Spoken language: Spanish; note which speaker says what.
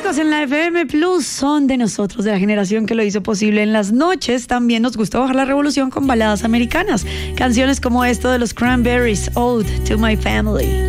Speaker 1: clásicos en la FM Plus son de nosotros, de la generación que lo hizo posible. En las noches también nos gustó bajar la revolución con baladas americanas. Canciones como esto de los Cranberries, Ode to My Family.